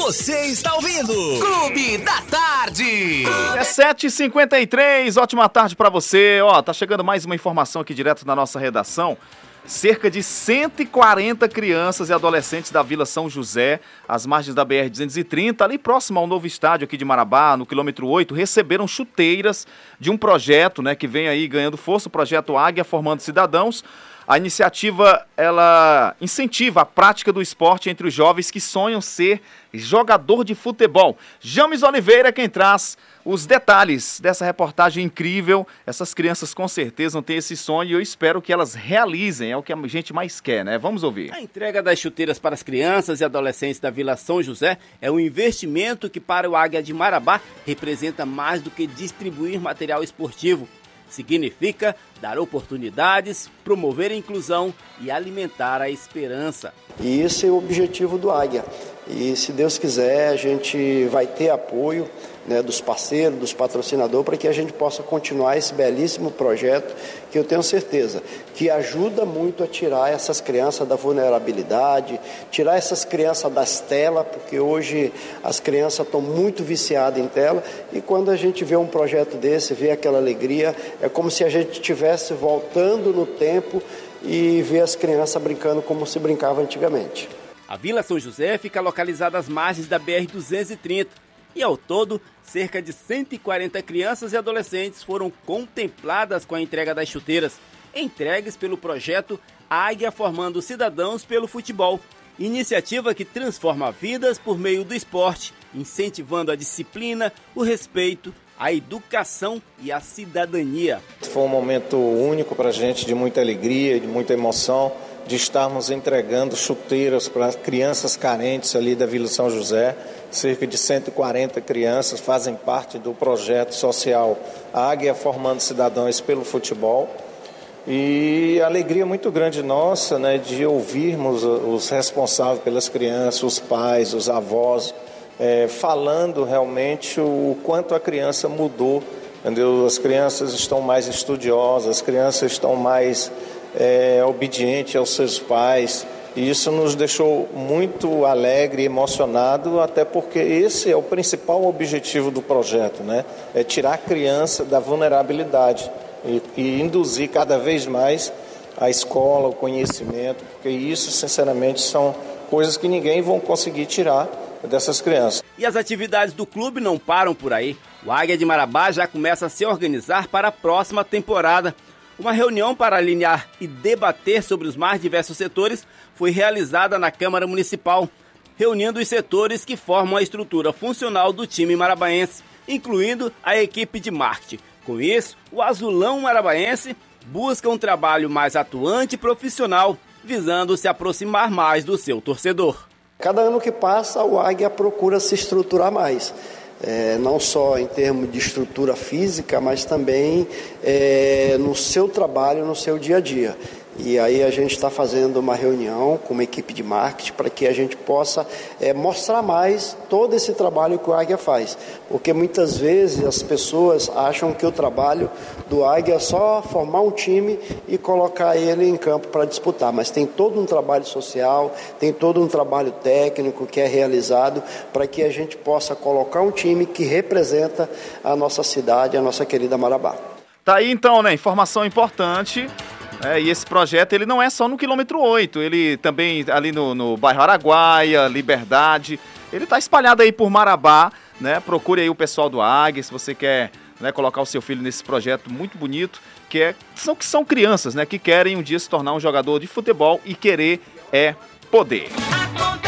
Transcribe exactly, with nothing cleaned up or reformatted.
Você está ouvindo Clube da Tarde. É sete e cinquenta e três, ótima tarde pra você. Ó, tá chegando mais uma informação aqui direto da nossa redação. Cerca de cento e quarenta crianças e adolescentes da Vila São José, às margens da B R duzentos e trinta, ali próximo ao novo estádio aqui de Marabá, no quilômetro oito, receberam chuteiras de um projeto, né, que vem aí ganhando força, o projeto Águia Formando Cidadãos. A iniciativa, ela incentiva a prática do esporte entre os jovens que sonham ser jogador de futebol. James Oliveira é quem traz os detalhes dessa reportagem incrível. Essas crianças com certeza não têm esse sonho e eu espero que elas realizem, é o que a gente mais quer, né? Vamos ouvir. A entrega das chuteiras para as crianças e adolescentes da Vila São José é um investimento que para o Águia de Marabá representa mais do que distribuir material esportivo. Significa dar oportunidades, promover a inclusão e alimentar a esperança. E esse é o objetivo do Águia. E se Deus quiser, a gente vai ter apoio, né, dos parceiros, dos patrocinadores, para que a gente possa continuar esse belíssimo projeto, que eu tenho certeza que ajuda muito a tirar essas crianças da vulnerabilidade, tirar essas crianças das telas, porque hoje as crianças estão muito viciadas em tela, e quando a gente vê um projeto desse, vê aquela alegria, é como se a gente estivesse voltando no tempo e ver as crianças brincando como se brincava antigamente. A Vila São José fica localizada às margens da B R duzentos e trinta e, ao todo, cerca de cento e quarenta crianças e adolescentes foram contempladas com a entrega das chuteiras, entregues pelo projeto Águia Formando Cidadãos pelo Futebol, iniciativa que transforma vidas por meio do esporte, incentivando a disciplina, o respeito, a educação e a cidadania. Foi um momento único para a gente, de muita alegria, de muita emoção, de estarmos entregando chuteiras para crianças carentes ali da Vila São José. Cerca de cento e quarenta crianças fazem parte do projeto social Águia Formando Cidadãos pelo Futebol. E a alegria muito grande nossa, né, de ouvirmos os responsáveis pelas crianças, os pais, os avós, é, falando realmente o quanto a criança mudou. Entendeu? As crianças estão mais estudiosas, as crianças estão mais é, obedientes aos seus pais. E isso nos deixou muito alegre e emocionado, até porque esse é o principal objetivo do projeto, né? É tirar a criança da vulnerabilidade e, e induzir cada vez mais a escola, o conhecimento, porque isso, sinceramente, são coisas que ninguém vai conseguir tirar dessas crianças. E as atividades do clube não param por aí. O Águia de Marabá já começa a se organizar para a próxima temporada. Uma reunião para alinhar e debater sobre os mais diversos setores foi realizada na Câmara Municipal, reunindo os setores que formam a estrutura funcional do time marabaense, incluindo a equipe de marketing. Com isso, o Azulão Marabaense busca um trabalho mais atuante e profissional, visando se aproximar mais do seu torcedor. Cada ano que passa, o Águia procura se estruturar mais. É, não só em termos de estrutura física, mas também é, no seu trabalho, no seu dia a dia. E aí a gente está fazendo uma reunião com uma equipe de marketing para que a gente possa é, mostrar mais todo esse trabalho que o Águia faz. Porque muitas vezes as pessoas acham que o trabalho do Águia é só formar um time e colocar ele em campo para disputar. Mas tem todo um trabalho social, tem todo um trabalho técnico que é realizado para que a gente possa colocar um time que representa a nossa cidade, a nossa querida Marabá. Tá aí então, né? Informação importante. É, e esse projeto, ele não é só no quilômetro oito, ele também ali no, no bairro Araguaia, Liberdade, ele está espalhado aí por Marabá, né? Procure aí o pessoal do Águia, se você quer, né, colocar o seu filho nesse projeto muito bonito, que, é, são, que são crianças, né, que querem um dia se tornar um jogador de futebol e querer é poder.